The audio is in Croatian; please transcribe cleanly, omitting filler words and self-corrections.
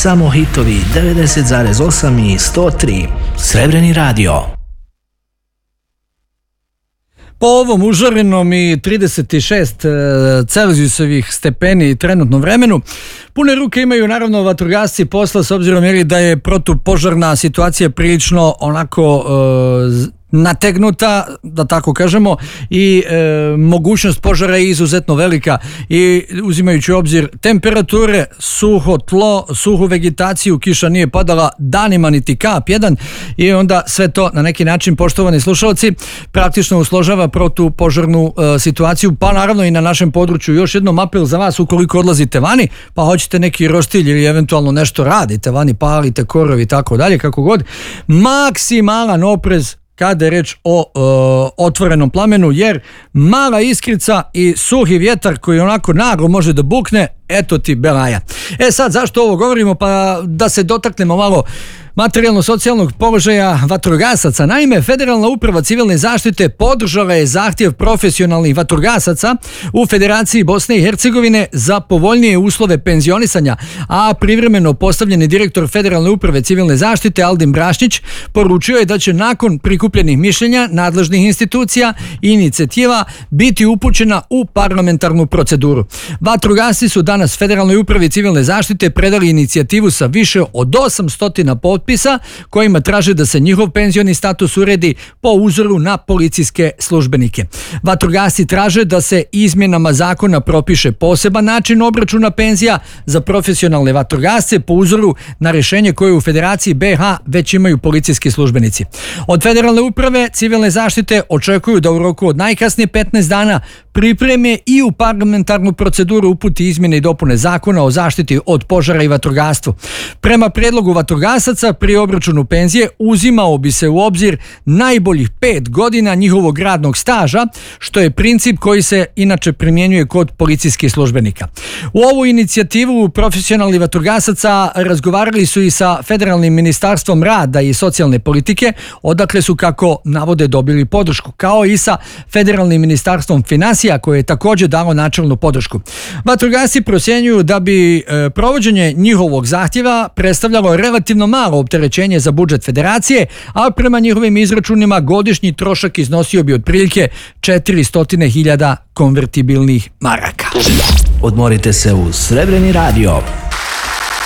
Samo hitovi 90,8 i 103. Srebreni radio. Po ovom užarenom i 36 celzijusovih stepeni trenutnom vremenu, pune ruke imaju naravno vatrogasci posla, s obzirom da je protupožarna situacija prilično onako nategnuta, da tako kažemo, i mogućnost požara je izuzetno velika, i uzimajući u obzir temperature, suho tlo, suhu vegetaciju, kiša nije padala danima niti kap jedan, i onda sve to na neki način, poštovani slušalci, praktično usložava protupožarnu situaciju, pa naravno i na našem području. Još jednom apel za vas, ukoliko odlazite vani, pa hoćete neki rostilj ili eventualno nešto radite vani, palite korovi i tako dalje, kako god, maksimalan oprez kada je reč o otvorenom plamenu, jer mala iskrica i suhi vjetar koji onako naglo može da bukne, eto ti belaja. Sad, zašto ovo govorimo? Pa da se dotaknemo malo materijalno-socijalnog položaja vatrogasaca. Naime, Federalna uprava civilne zaštite podržala je zahtjev profesionalnih vatrogasaca u Federaciji Bosne i Hercegovine za povoljnije uslove penzionisanja, a privremeno postavljeni direktor Federalne uprave civilne zaštite Aldin Brašnić poručio je da će nakon prikupljenih mišljenja nadležnih institucija i inicijativa biti upućena u parlamentarnu proceduru. Vatrogasci su danas Federalnoj upravi civilne zaštite predali inicijativu sa više od 800 potpisa kojima traže da se njihov penzioni status uredi po uzoru na policijske službenike. Vatrogasci traže da se izmjenama zakona propiše poseban način obračuna penzija za profesionalne vatrogasce po uzoru na rješenje koje u Federaciji BiH već imaju policijski službenici. Od Federalne uprave civilne zaštite očekuju da u roku od najkasnije 15 dana pripreme i u parlamentarnu proceduru uputi izmjene i dopune zakona o zaštiti od požara i vatrogastvu. Prema prijedlogu vatrogasaca pri obračunu penzije uzimao bi se u obzir najboljih 5 godina njihovog radnog staža, što je princip koji se inače primjenjuje kod policijskih službenika. U ovu inicijativu profesionalnih vatrogasaca razgovarali su i sa Federalnim ministarstvom rada i socijalne politike, odakle su, kako navode, dobili podršku, kao i sa Federalnim ministarstvom financija, koje je također dalo načelnu podršku. Vatrogasci procjenjuju da bi provođenje njihovog zahtjeva predstavljalo relativno malo opterećenje za budžet federacije, a prema njihovim izračunima godišnji trošak iznosio bi otprilike 400.000 konvertibilnih maraka. Odmorite se uz Srebreni radio.